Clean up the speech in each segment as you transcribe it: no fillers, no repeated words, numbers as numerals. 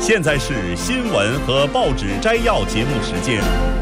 现在是新闻和报纸摘要节目时间。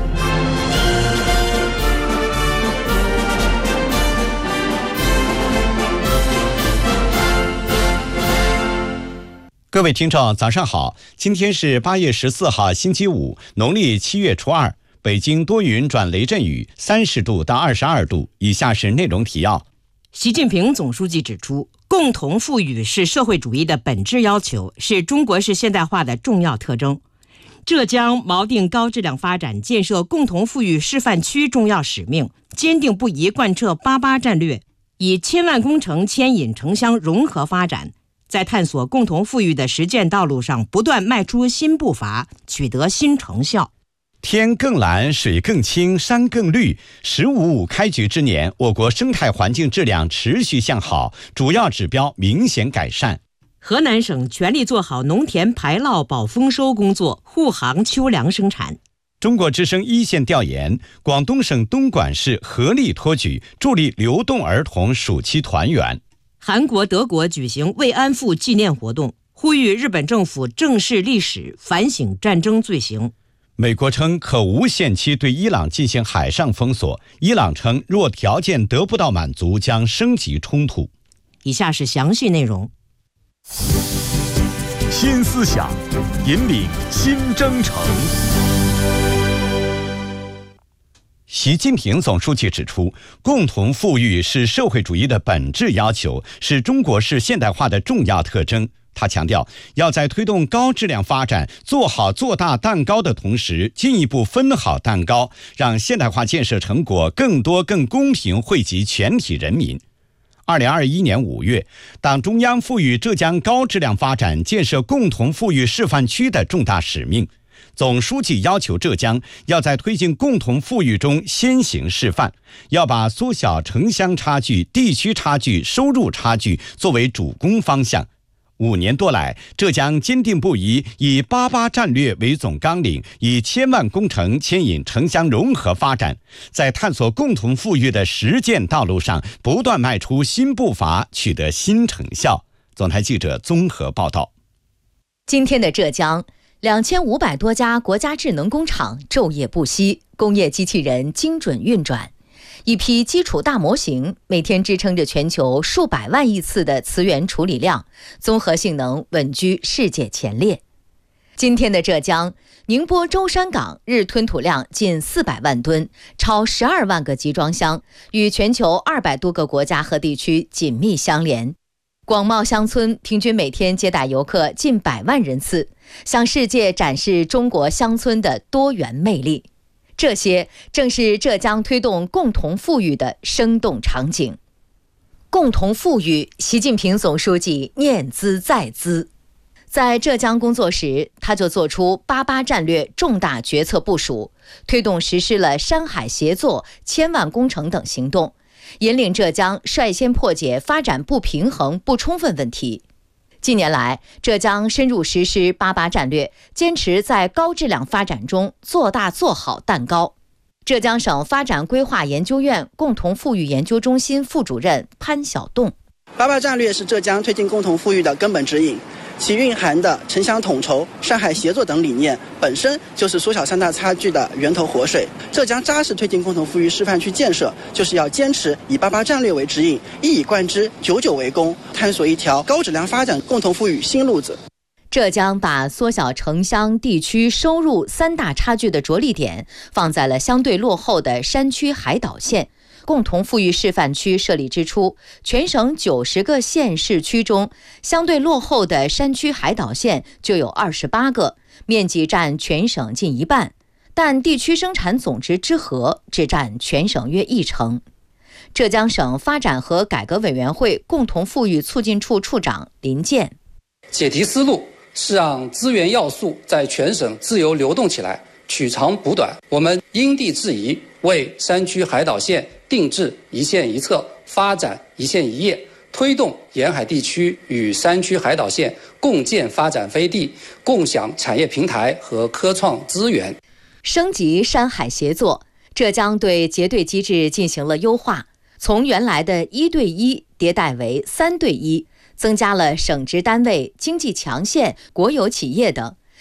各位听众早上好，今天是8月14号星期五，农历7月初2，北京多云转雷阵雨，30度到22度。以下是内容提要。 习近平总书记指出，共同富裕是社会主义的本质要求，是中国式现代化的重要特征。浙江锚定高质量发展建设共同富裕示范区重要使命，坚定不移贯彻88战略，以千万工程牵引城乡融合发展，在探索共同富裕的实践道路上不断迈出新步伐，取得新成效。 天更蓝，水更清，山更绿。“15+5”开局之年，我国生态环境质量持续向好，主要指标明显改善。 河南省全力做好农田排涝保丰收工作，护航秋粮生产。 中国之声一线调研，广东省东莞市合力托举，助力流动儿童暑期团圆。 韩国、德国举行慰安妇纪念活动，呼吁日本政府正视历史，反省战争罪行。 美国称可无限期对伊朗进行海上封锁，伊朗称若条件得不到满足，将升级冲突。 以下是详细内容。 新思想，引领新征程。 习近平总书记指出，共同富裕是社会主义的本质要求，是中国式现代化的重要特征。他强调，要在推动高质量发展、做好做大蛋糕的同时，进一步分好蛋糕，让现代化建设成果更多、更公平惠及全体人民。2021年5月，党中央赋予浙江高质量发展建设共同富裕示范区的重大使命。总书记要求浙江要在推进共同富裕中先行示范，要把缩小城乡差距、地区差距、收入差距作为主攻方向。5年多来，浙江坚定不移以88战略为总纲领，以千万工程牵引城乡融合发展，在探索共同富裕的实践道路上不断迈出新步伐，取得新成效。总台记者综合报道。 今天的浙江，2500多家国家智能工厂昼夜不息，工业机器人精准运转，一批基础大模型每天支撑着全球数百万亿次的词源处理量，综合性能稳居世界前列。今天的浙江，宁波舟山港日吞吐量近400万吨，超12万个集装箱，与全球200多个国家和地区紧密相连。广袤乡村平均每天接待游客近100万人次，向世界展示中国乡村的多元魅力。这些正是浙江推动共同富裕的生动场景。共同富裕，习近平总书记念兹在兹。在浙江工作时，他就做出88战略重大决策部署，推动实施了山海协作、千万工程等行动，引领浙江率先破解发展不平衡不充分问题。近年来，浙江深入实施88战略，坚持在高质量发展中做大做好蛋糕。浙江省发展规划研究院共同富裕研究中心副主任潘晓栋 ，88战略是浙江推进共同富裕的根本指引，其蕴含的城乡统筹、上海协作等理念，本身就是缩小三大差距的源头活水。浙江扎实推进共同富裕示范区建设，就是要坚持以88战略为指引，一以贯之，久久为功，探索一条高质量发展共同富裕新路子。 浙江把缩小城乡地区收入三大差距的着力点放在了相对落后的山区海岛县。共同富裕示范区设立之初，全省90个县市区中，相对落后的山区海岛县就有28个，面积占全省近一半，但地区生产总值之和只占全省约1成。浙江省发展和改革委员会共同富裕促进处处长林健， 解题思路是让资源要素在全省自由流动起来，取长补短。我们因地制宜，为山区海岛县定制一县一策，发展一县一业，推动沿海地区与山区海岛县共建发展飞地，共享产业平台和科创资源。 升级山海协作，浙江对结对机制进行了优化，从原来的1对1迭代为3对1，增加了省直单位、经济强县、国有企业等，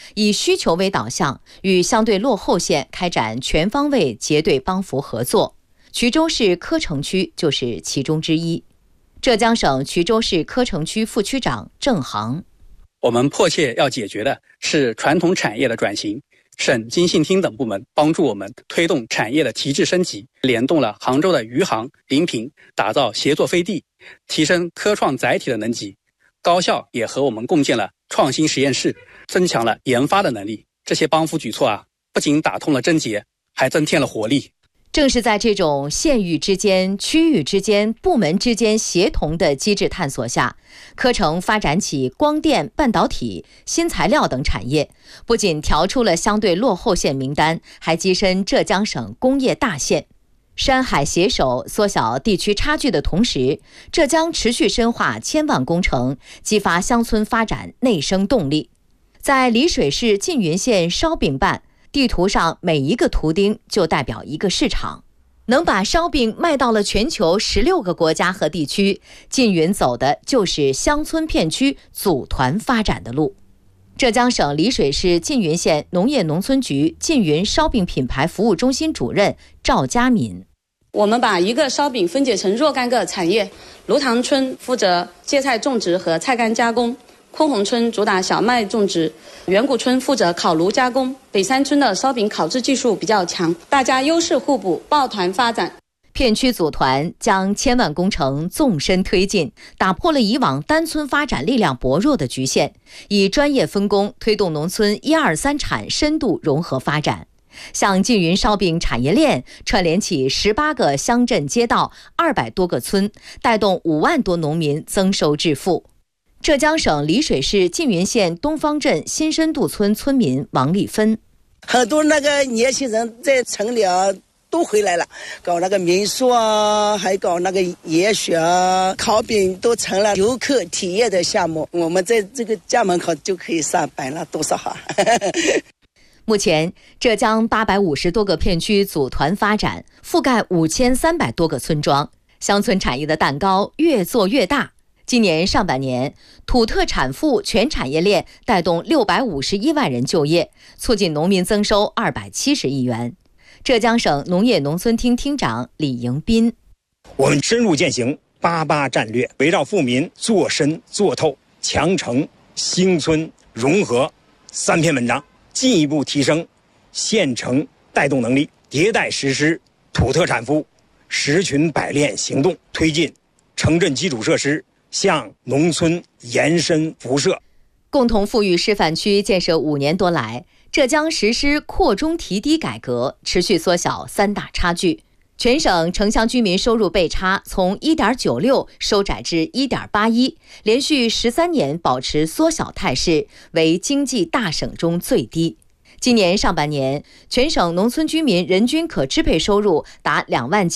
以需求为导向，与相对落后县开展全方位结对帮扶合作。衢州市柯城区就是其中之一。浙江省衢州市柯城区副区长郑航： 我们迫切要解决的是传统产业的转型。省经信厅等部门帮助我们推动产业的提质升级，联动了杭州的余杭、临平，打造协作飞地，提升科创载体的能级。高校也和我们共建了创新实验室，增强了研发的能力。这些帮扶举措不仅打通了症结，还增添了活力。 正是在这种县域之间、区域之间、部门之间协同的机制探索下，柯城发展起光电、半导体、新材料等产业，不仅调出了相对落后县名单，还跻身浙江省工业大县。山海携手缩小地区差距的同时，浙江持续深化千万工程，激发乡村发展内生动力。在丽水市缙云县烧饼办，地图上每一个图钉就代表一个市场，能把烧饼卖到了全球16个国家和地区，缙云走的就是乡村片区组团发展的路。浙江省丽水市缙云县农业农村局缙云烧饼品牌服务中心主任赵佳敏： 我们把一个烧饼分解成若干个产业，芦塘村负责芥菜种植和菜干加工，昆洪村主打小麦种植，远古村负责烤炉加工，北山村的烧饼烤制技术比较强，大家优势互补，抱团发展。 片区组团将千万工程纵深推进，打破了以往单村发展力量薄弱的局限，以专业分工推动农村1、2、3产深度融合发展。像缙云烧饼产业链串联起18个乡镇街道、200多个村，带动5万多农民增收致富。浙江省丽水市缙云县东方镇新深度村村民王丽芬： 很多那个年轻人在城里都回来了，搞那个民宿还搞那个野雪烤饼，都成了游客体验的项目。我们在这个家门口就可以上班了，多少好。 目前，浙江850多个片区组团发展，覆盖5300多个村庄，乡村产业的蛋糕越做越大。今年上半年，土特产副全产业链带动651万人就业，促进农民增收270亿元。浙江省农业农村厅厅长李迎斌： 我们深入践行88战略，围绕富民做深做透、强城兴村融合3篇文章，进一步提升县城带动能力，迭代实施土特产副10群百炼行动，推进城镇基础设施向农村延伸辐射。 共同富裕示范区建设5年多来，浙江实施扩中提低改革，持续缩小3大差距。全省城乡居民收入倍差从 1.96 收窄至 1.81， 连续13年保持缩小态势，为经济大省中最低。今年上半年，全省农村居民人均可支配收入达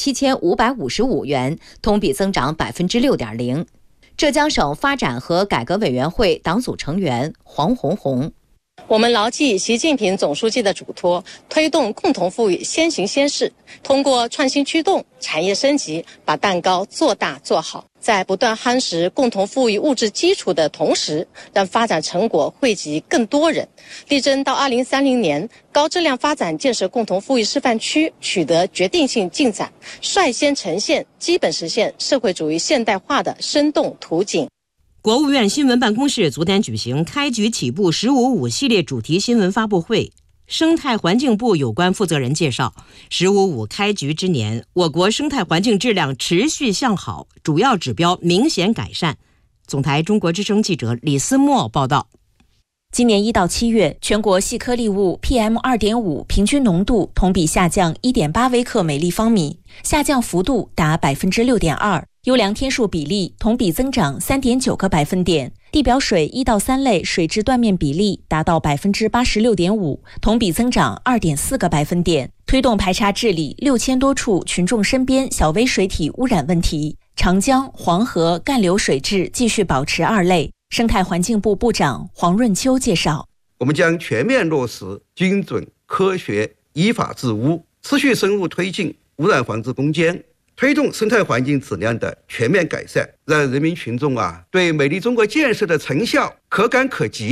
27555元，同比增长 6.0%。浙江省发展和改革委员会党组成员黄红红： 我们牢记习近平总书记的嘱托，推动共同富裕先行先试，通过创新驱动、产业升级，把蛋糕做大做好，在不断夯实共同富裕物质基础的同时，让发展成果惠及更多人，力争到2030年，高质量发展建设共同富裕示范区取得决定性进展，率先呈现基本实现社会主义现代化的生动图景。 国务院新闻办公室昨天举行开局起步15.5系列主题新闻发布会，生态环境部有关负责人介绍，15.5开局之年，我国生态环境质量持续向好，主要指标明显改善。总台中国之声记者李思墨报道。 今年1到7月，全国细颗粒物 PM2.5 平均浓度同比下降 1.8 微克每立方米，下降幅度达 6.2%， 优良天数比例同比增长 3.9个百分点，地表水1到3类水质断面比例达到 86.5%， 同比增长 2.4个百分点，推动排查治理6000多处群众身边小微水体污染问题，长江、黄河干流水质继续保持2类。生态环境部部长黄润秋介绍， 我们将全面落实精准、科学、依法治污，持续深入推进污染防治攻坚，推动生态环境质量的全面改善，让人民群众对美丽中国建设的成效可感可及，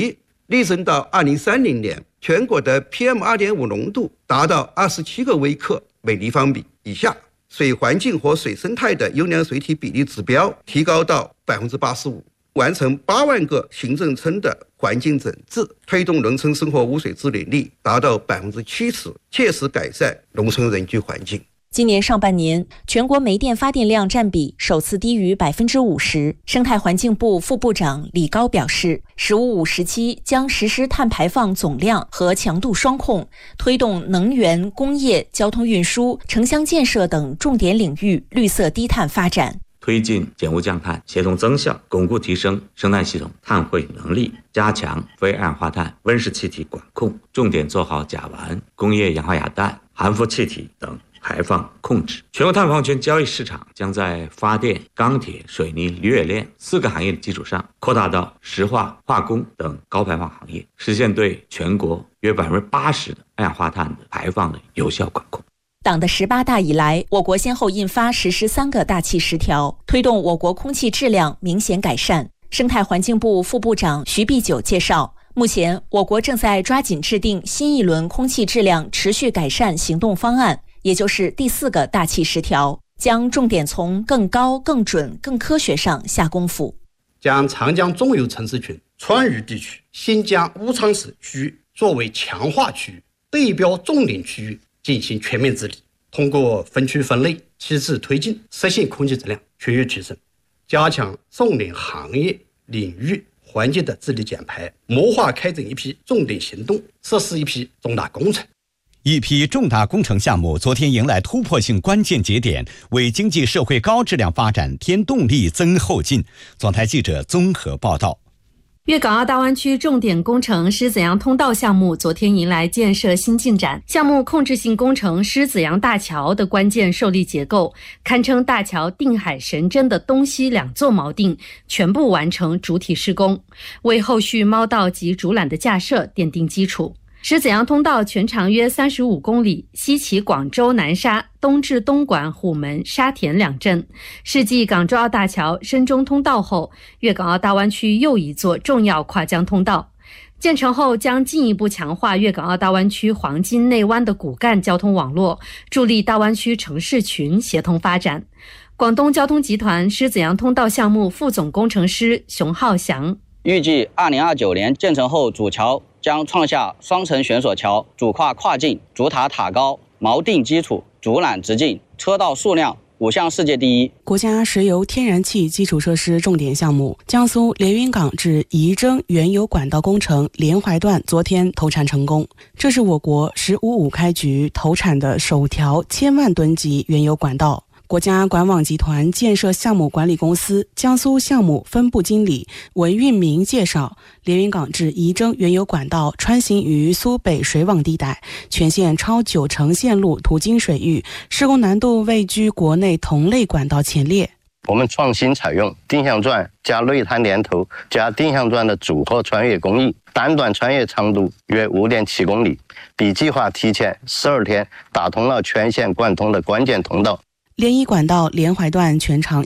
力争到2030年，全国的 PM2.5 浓度达到27个微克每立方米以下，水环境和水生态的优良水体比例指标提高到 85%， 完成8万个行政村的环境整治，推动农村生活污水治理率达到 70%， 切实改善农村人居环境。 今年上半年，全国煤电发电量占比首次低于 50%。生态环境部副部长李高表示，“15-5时期将实施碳排放总量和强度双控，推动能源、工业、交通运输、城乡建设等重点领域绿色低碳发展。” 推进减污降碳，协同增效，巩固提升生态系统碳汇能力，加强非二氧化碳、温室气体管控，重点做好甲烷、工业氧化亚氮、含氟气体等排放控制。全国碳放权交易市场将在发电、钢铁、水泥、铝冶炼4个行业的基础上，扩大到石化、化工等高排放行业，实现对全国约 80% 的二氧化碳的排放的有效管控。 党的18大以来，我国先后印发实施3个大气10条，推动我国空气质量明显改善。生态环境部副部长徐碧九介绍，目前我国正在抓紧制定新一轮空气质量持续改善行动方案，也就是第4个大气10条，将重点从更高、更准、更科学上下功夫。 将长江中游城市群、川渝地区、新疆乌昌市区域作为强化区域、对标重点区域进行全面治理，通过分区分类、机制推进，实现空气质量全域提升，加强重点行业领域环境的治理减排，谋划开展一批重点行动，实施一批重大工程。 一批重大工程项目昨天迎来突破性关键节点，为经济社会高质量发展添动力、增后劲。总台记者综合报道。 粤港澳大湾区重点工程狮子洋通道项目昨天迎来建设新进展，项目控制性工程狮子洋大桥的关键受力结构，堪称大桥定海神针的东西2座锚定全部完成主体施工，为后续锚道及主缆的架设奠定基础。狮子洋通道全长约35公里，西起广州南沙，东至东莞、虎门、沙田2镇。是继港珠澳大桥、深中通道后，粤港澳大湾区又一座重要跨江通道。建成后将进一步强化粤港澳大湾区黄金内湾的骨干交通网络，助力大湾区城市群协同发展。广东交通集团狮子洋通道项目副总工程师熊浩翔， 预计2029年建成后，主桥将创下双层悬索桥、主跨跨境、主塔塔高、锚定基础、主缆直径、车道数量5项世界第一。 国家石油天然气基础设施重点项目江苏连云港至仪征原油管道工程连淮段昨天投产成功，这是我国15-5开局投产的首条1000万吨级原油管道。国家管网集团建设项目管理公司江苏项目分部经理文运明介绍，连云港至仪征原油管道穿行于苏北水网地带，全线超90%线路途经水域，施工难度位居国内同类管道前列。 我们创新采用定向钻加内滩连头加定向钻的组合穿越工艺，单段穿越长度约 5.7 公里，比计划提前12天打通了全线贯通的关键通道。 连一管道连淮段全长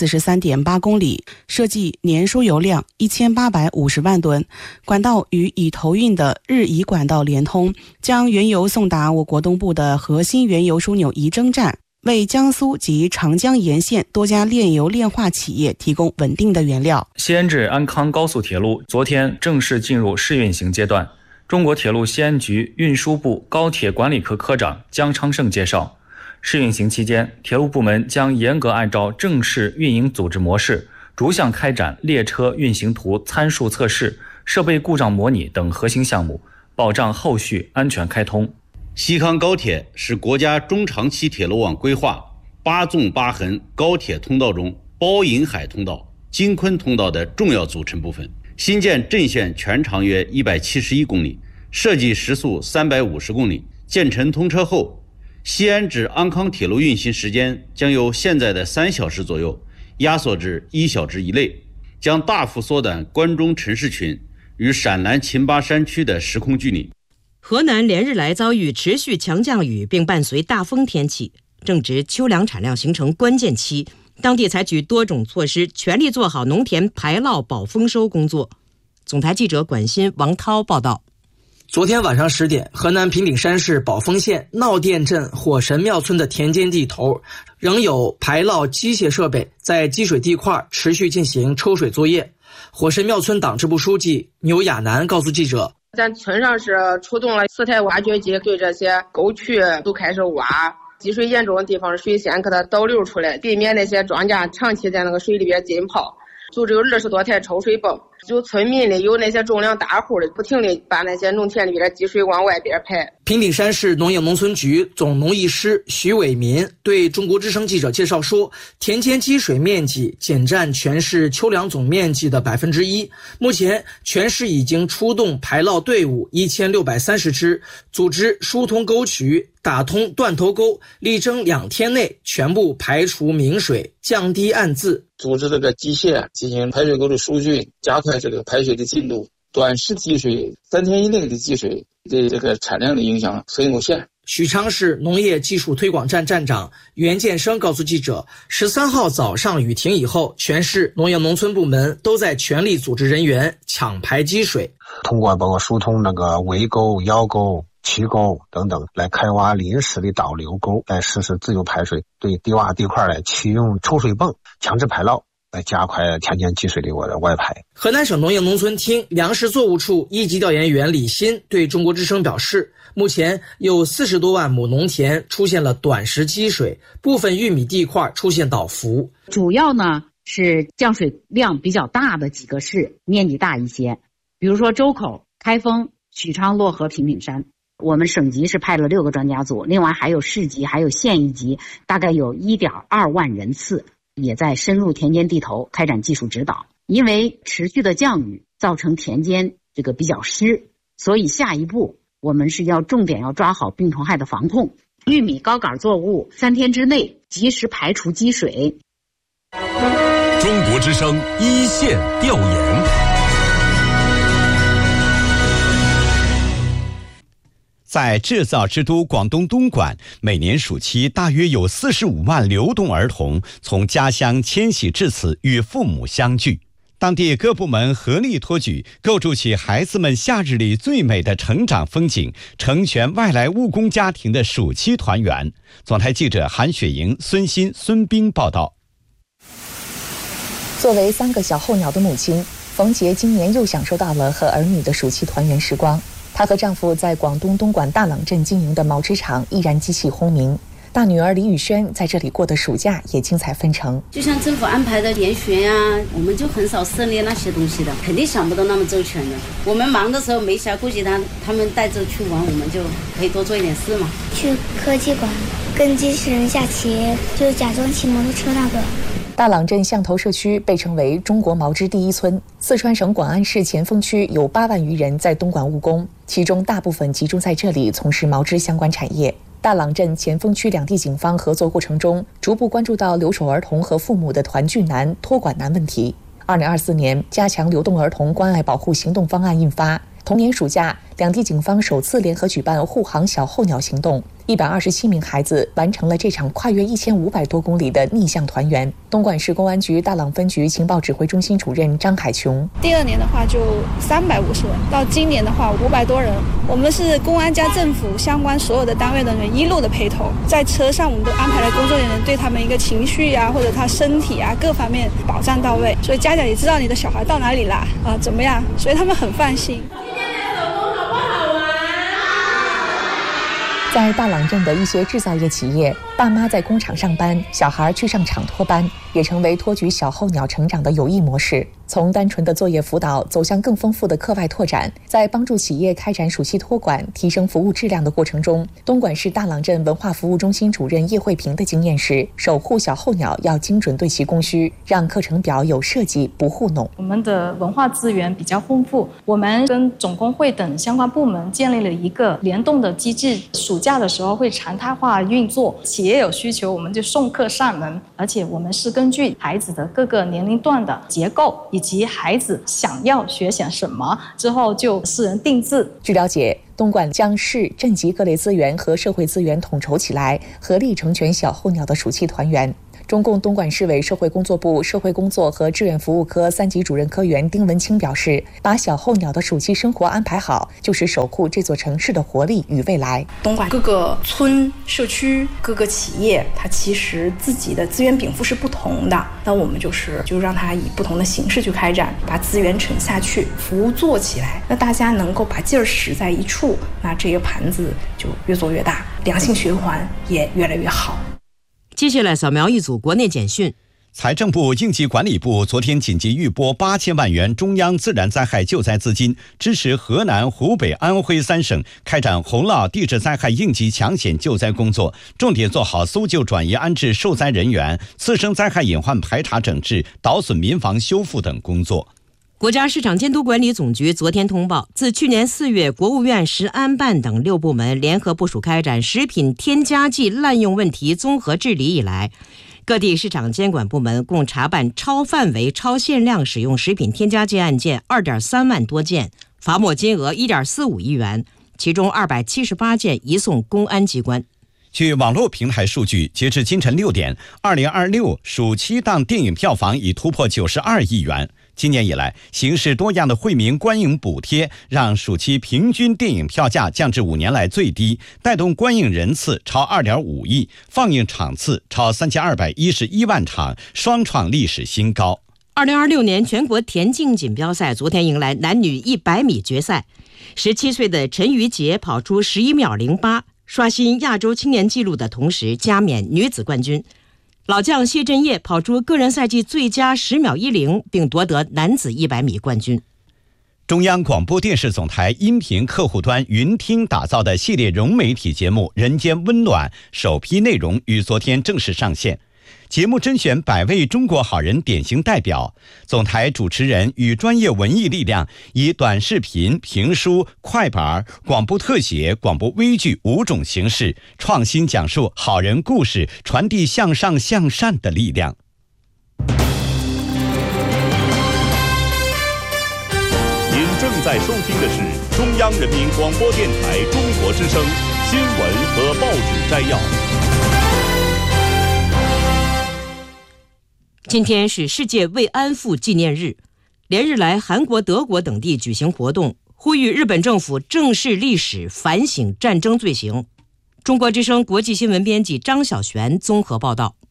143.8 公里，设计年输油量1850万吨，管道与已投运的日宜管道连通，将原油送达我国东部的核心原油枢纽仪征站，为江苏及长江沿线多家炼油炼化企业提供稳定的原料。 西安至安康高速铁路昨天正式进入试运行阶段。中国铁路西安局运输部高铁管理科科长姜昌胜介绍，试运行期间，铁路部门将严格按照正式运营组织模式，逐项开展列车运行图参数测试、设备故障模拟等核心项目，保障后续安全开通。 西康高铁是国家中长期铁路网规划8纵8横高铁通道中包银海通道、京昆通道的重要组成部分。新建镇线全长约171公里，设计时速350公里。建成通车后，西安至安康铁路运行时间将由现在的3小时左右压缩至1小时以内，将大幅缩短关中城市群与陕南秦巴山区的时空距离。 河南连日来遭遇持续强降雨并伴随大风天气，正值秋粮产量形成关键期，当地采取多种措施，全力做好农田排涝保丰收工作。 总台记者管欣、王涛报道。 昨天晚上10点，河南平顶山市宝丰县闹店镇火神庙村的田间地头，仍有排涝机械设备在积水地块持续进行抽水作业。火神庙村党支部书记牛亚楠告诉记者， 咱村上是出动了4台挖掘机，对这些沟渠都开始挖，积水严重的地方水先给它导流出来，避免那些庄稼长期在那个水里边浸泡。组织有20多台抽水泵，就村民里有那些重量大户的，不停地把那些农田里边的积水往外边排。 平顶山市农业农村局总农艺师徐伟民对中国之声记者介绍说，田间积水面积仅占全市秋粮总面积的1%。目前全市已经出动排涝队伍1630支，组织疏通沟渠，打通断头沟，力争2天内全部排除明水，降低暗渍。 组织这个机械进行排水沟的疏浚，加快这个排水的进度。短时积水3天以内的积水对这个产量的影响很有限。 许昌市农业技术推广站站长袁建生告诉记者，13号早上雨停以后，全市农业农村部门都在全力组织人员抢排积水， 通过包括疏通那个围沟、腰沟、渠沟等等，来开挖临时的导流沟，来实施自由排水，对低洼地块来启用抽水泵强制排涝，来加快田间积水的外排。 河南省农业农村厅粮食作物处一级调研员李鑫对中国之声表示，目前有40多万亩农田出现了短时积水，部分玉米地块出现倒伏。 主要呢是降水量比较大的几个市，面积大一些，比如说周口、开封、许昌、漯河、平顶山。我们省级是派了6个专家组，另外还有市级还有县一级，大概有1.2万人次，也在深入田间地头开展技术指导。因为持续的降雨造成田间这个比较湿，所以下一步我们是要重点要抓好病虫害的防控。玉米高杆作物3天之内及时排除积水。 中国之声一线调研。 在制造之都广东东莞，每年暑期大约有45万流动儿童从家乡迁徙至此与父母相聚。当地各部门合力托举，构筑起孩子们夏日里最美的成长风景，成全外来务工家庭的暑期团圆。总台记者韩雪莹、孙鑫、孙斌报道。 作为3个小候鸟的母亲，冯杰今年又享受到了和儿女的暑期团圆时光。她和丈夫在广东东莞大朗镇经营的毛织厂依然机器轰鸣，大女儿李宇轩在这里过的暑假也精彩纷呈。 就像政府安排的研学呀，我们就很少涉猎那些东西的，肯定想不到那么周全的。我们忙的时候没暇顾及他们带着去玩，我们就可以多做一点事嘛。 去科技馆跟机器人下棋，就假装骑摩托车那个。 大朗镇象头社区被称为中国毛织第一村。四川省广安市前锋区有8万余人在东莞务工，其中大部分集中在这里从事毛织相关产业。大朗镇前锋区2地警方合作过程中，逐步关注到留守儿童和父母的团聚难、托管难问题。2024年加强流动儿童关爱保护行动方案印发，同年暑假2地警方首次联合举办护航小候鸟行动，127名孩子完成了这场跨越1500多公里的逆向团圆。东莞市公安局大朗分局情报指挥中心主任张海琼： 第2年的话就350人，到今年的话500多人。我们是公安加政府相关所有的单位人员一路的陪同，在车上我们都安排了工作人员，对他们一个情绪啊或者他身体啊各方面保障到位，所以家长也知道你的小孩到哪里啦怎么样，所以他们很放心。 在大朗镇的一些制造业企业，爸妈在工厂上班，小孩去上厂托班，也成为托举小候鸟成长的有益模式。从单纯的作业辅导走向更丰富的课外拓展，在帮助企业开展暑期托管、提升服务质量的过程中，东莞市大朗镇文化服务中心主任叶慧萍的经验是，守护小候鸟要精准对其供需，让课程表有设计，不糊弄。 我们的文化资源比较丰富，我们跟总工会等相关部门建立了一个联动的机制，暑假的时候会常态化运作，企业有需求我们就送课上门，而且我们是根据孩子的各个年龄段的结构以及孩子想要学些什么之后就私人定制。 据了解，东莞将市镇级各类资源和社会资源统筹起来，合力成全小候鸟的暑期团圆。 中共东莞市委社会工作部社会工作和志愿服务科3级主任科员丁文清表示，把小候鸟的暑期生活安排好，就是守护这座城市的活力与未来。 东莞各个村、社区、各个企业，它其实自己的资源禀赋是不同的，那我们就让它以不同的形式去开展，把资源沉下去，服务做起来，那大家能够把劲儿使在一处，那这个盘子就越做越大，良性循环也越来越好。 接下来扫描一组国内简讯。 财政部、应急管理部昨天紧急预拨8000万元中央自然灾害救灾资金，支持河南、湖北、安徽3省开展洪涝地质灾害应急抢险救灾工作，重点做好搜救、转移、安置受灾人员、次生灾害隐患排查整治、捣损民房修复等工作。 国家市场监督管理总局昨天通报，自去年4月国务院食安办等6部门联合部署开展食品添加剂滥用问题综合治理以来，各地市场监管部门共查办超范围、超限量使用食品添加剂案件2.3万多件，罚没金额1.45亿元，其中278件移送公安机关。 据网络平台数据，截至今晨6点，2026暑期档电影票房已突破92亿元。今年以来，形式多样的惠民观影补贴让暑期平均电影票价降至5年来最低，带动观影人次超2.5亿，放映场次超3211万场，双创历史新高。 2026年全国田径锦标赛昨天迎来男女100米决赛，17岁的陈瑜杰跑出11秒08，刷新亚洲青年纪录的同时加冕女子冠军。老将谢震业跑出个人赛季最佳10秒10，并夺得男子100米冠军。 中央广播电视总台音频客户端云听打造的系列融媒体节目《人间温暖》首批内容于昨天正式上线。节目甄选100位中国好人典型代表，总台主持人与专业文艺力量以短视频、评书、快板、广播特写、广播微剧5种形式，创新讲述好人故事，传递向上向善的力量。 您正在收听的是中央人民广播电台中国之声新闻和报纸摘要。 今天是世界慰安妇纪念日，连日来韩国、德国等地举行活动，呼吁日本政府正视历史，反省战争罪行。中国之声国际新闻编辑张小璇综合报道。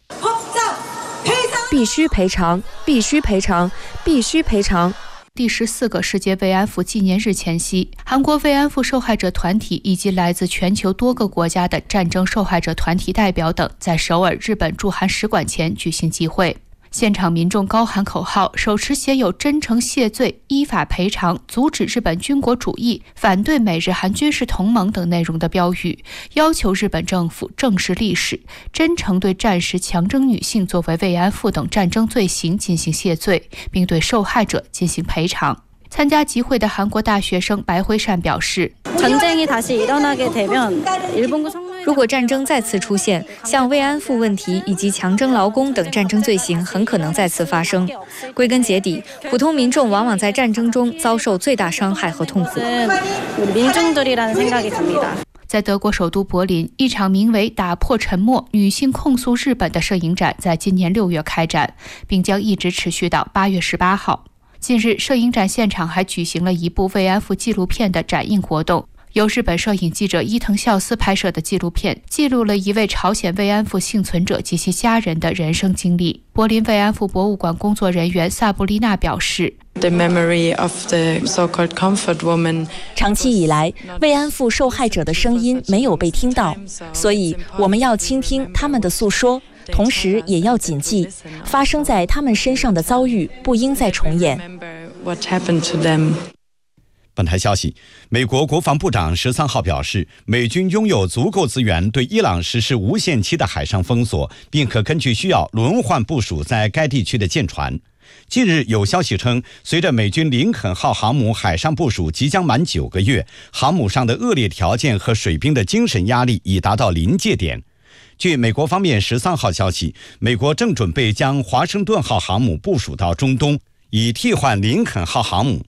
必须赔偿，必须赔偿，必须赔偿。第14个世界慰安妇纪念日前夕，韩国慰安妇受害者团体以及来自全球多个国家的战争受害者团体代表等在首尔日本驻韩使馆前举行集会。现场民众高喊口号，手持写有真诚谢罪、依法赔偿、阻止日本军国主义、反对美日韩军事同盟等内容的标语，要求日本政府正视历史，真诚对战时强征女性作为慰安妇等战争罪行进行谢罪，并对受害者进行赔偿。参加集会的韩国大学生白辉善表示，如果战争再次出现，像慰安妇问题以及强征劳工等战争罪行很可能再次发生。归根结底，普通民众往往在战争中遭受最大伤害和痛苦。在德国首都柏林，一场名为《打破沉默：女性控诉日本》的摄影展在今年6月开展，并将一直持续到8月18号。近日，摄影展现场还举行了一部慰安妇纪录片的展映活动。由日本摄影记者伊藤孝司拍摄的纪录片，记录了一位朝鲜慰安妇幸存者及其家人的人生经历。柏林慰安妇博物馆工作人员萨布丽娜表示， 长期以来，慰安妇受害者的声音没有被听到，所以我们要倾听他们的诉说，同时也要谨记，发生在他们身上的遭遇不应再重演。 本台消息，美国国防部长13号表示，美军拥有足够资源对伊朗实施无限期的海上封锁，并可根据需要轮换部署在该地区的舰船。近日有消息称，随着美军林肯号航母海上部署即将满9个月，航母上的恶劣条件和水兵的精神压力已达到临界点。据美国方面13号消息，美国正准备将华盛顿号航母部署到中东，以替换林肯号航母。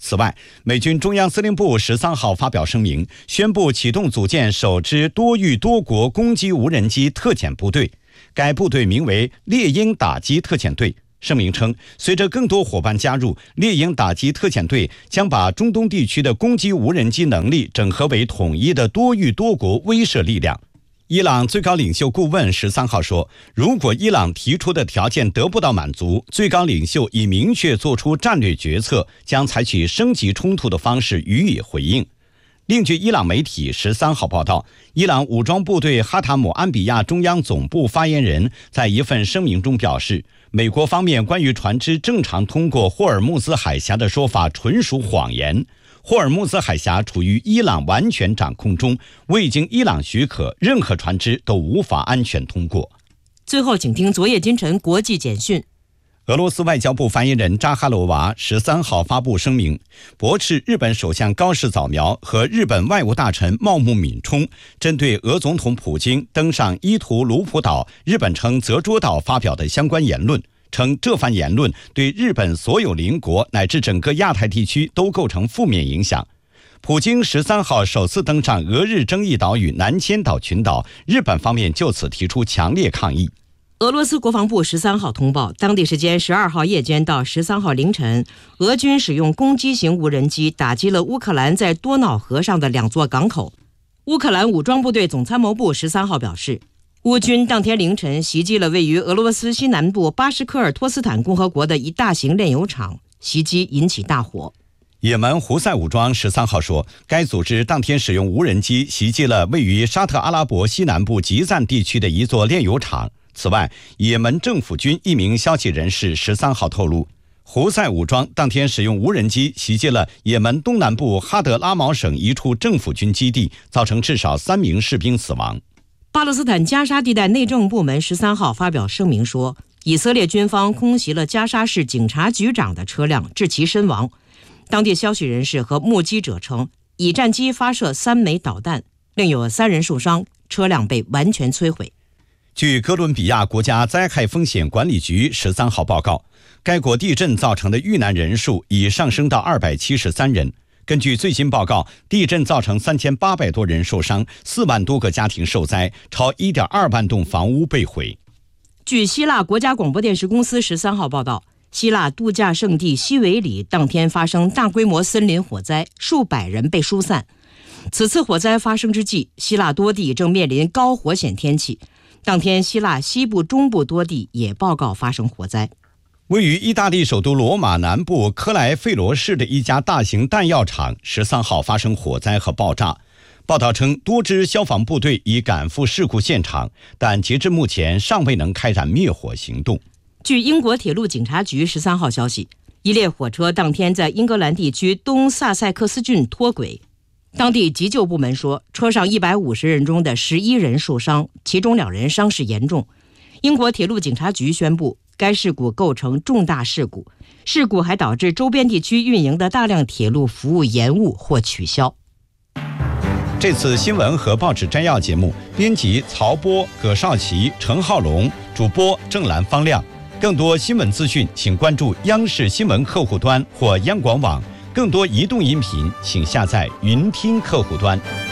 此外，美军中央司令部13号发表声明，宣布启动组建首支多域多国攻击无人机特遣部队，该部队名为猎鹰打击特遣队。声明称，随着更多伙伴加入，猎鹰打击特遣队将把中东地区的攻击无人机能力整合为统一的多域多国威慑力量。伊朗最高领袖顾问13号说，如果伊朗提出的条件得不到满足，最高领袖已明确做出战略决策，将采取升级冲突的方式予以回应。另据伊朗媒体13号报道，伊朗武装部队哈塔姆安比亚中央总部发言人在一份声明中表示，美国方面关于船只正常通过霍尔木兹海峡的说法纯属谎言。霍尔木兹海峡处于伊朗完全掌控中，未经伊朗许可，任何船只都无法安全通过。 最后，请听昨夜今晨国际简讯。 俄罗斯外交部发言人扎哈罗娃13号发布声明，驳斥日本首相高市早苗和日本外务大臣茂木敏充针对俄总统普京登上伊图卢普岛（日本称泽捉岛）发表的相关言论，称这番言论对日本所有邻国乃至整个亚太地区都构成负面影响。普京13号首次登上俄日争议岛屿南千岛群岛，日本方面就此提出强烈抗议。 俄罗斯国防部13号通报，当地时间12号夜间到13号凌晨，俄军使用攻击型无人机打击了乌克兰在多瑙河上的2座港口。乌克兰武装部队总参谋部13号表示，乌军当天凌晨袭击了位于俄罗斯西南部巴什科尔托斯坦共和国的一大型炼油厂，袭击引起大火。 也门胡塞武装13号说，该组织当天使用无人机袭击了位于沙特阿拉伯西南部吉赞地区的一座炼油厂。此外，也门政府军一名消息人士13号透露，胡塞武装当天使用无人机袭击了也门东南部哈德拉毛省一处政府军基地，造成至少3名士兵死亡。 巴勒斯坦加沙地带内政部门13号发表声明说，以色列军方空袭了加沙市警察局长的车辆，致其身亡。当地消息人士和目击者称，以战机发射3枚导弹，另有3人受伤，车辆被完全摧毁。 据哥伦比亚国家灾害风险管理局13号报告，该国地震造成的遇难人数已上升到273人。根据最新报告，地震造成3800多人受伤，4万多个家庭受灾，超1.2万栋房屋被毁。 据希腊国家广播电视公司13号报道，希腊度假胜地西维里当天发生大规模森林火灾，数百人被疏散。此次火灾发生之际，希腊多地正面临高火险天气。当天，希腊西部、中部多地也报告发生火灾。 位于意大利首都罗马南部科莱费罗市的一家大型弹药厂13号发生火灾和爆炸。报道称，多支消防部队已赶赴事故现场，但截至目前尚未能开展灭火行动。 据英国铁路警察局13号消息，一列火车当天在英格兰地区东萨塞克斯郡脱轨。当地急救部门说，车上150人中的11人受伤，其中2人伤势严重。英国铁路警察局宣布，该事故构成重大事故，事故还导致周边地区运营的大量铁路服务延误或取消。 这次新闻和报纸摘要节目，编辑曹波、葛少奇、陈浩龙，主播郑兰、方亮。更多新闻资讯，请关注央视新闻客户端或央广网。更多移动音频，请下载云听客户端。